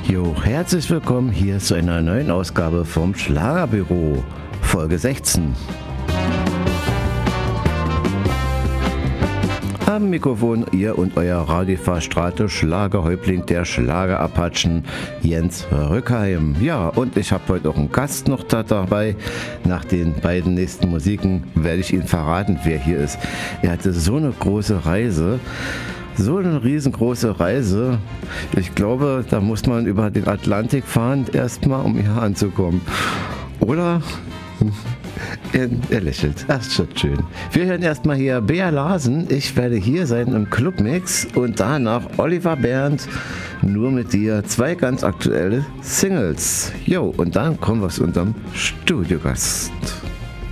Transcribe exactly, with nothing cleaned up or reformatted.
Jo, herzlich willkommen hier zu einer neuen Ausgabe vom Schlagerbüro, Folge sechzehn. Am Mikrofon ihr und euer Radioverstrahlte Schlagerhäuptling der Schlagerapachen, Jens Rückheim. Ja, und ich habe heute auch einen Gast noch da dabei. Nach den beiden nächsten Musiken werde ich Ihnen verraten, wer hier ist. Er hatte so eine große Reise. So eine riesengroße Reise. Ich glaube, da muss man über den Atlantik fahren, erstmal, um hier anzukommen. Oder? Er, er lächelt. Das ist schon schön. Wir hören erstmal hier Bea Larsen. Ich werde hier sein im Clubmix und danach Oliver Berndt. Nur mit dir. Zwei ganz aktuelle Singles. Jo, und dann kommen wir zu unserem Studiogast.